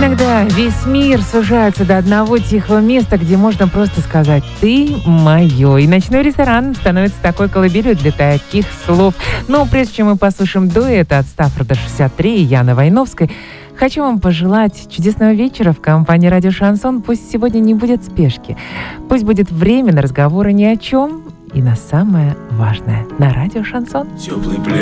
Иногда весь мир сужается до одного тихого места, где можно просто сказать «ты мое». И ночной ресторан становится такой колыбелью для таких слов. Но прежде чем мы послушаем дуэт от Стаффорда 63 и Яны Войновской, хочу вам пожелать чудесного вечера в компании «Радио Шансон». Пусть сегодня не будет спешки. Пусть будет время на разговоры ни о чем и на самое важное на «Радио Шансон». Теплый плед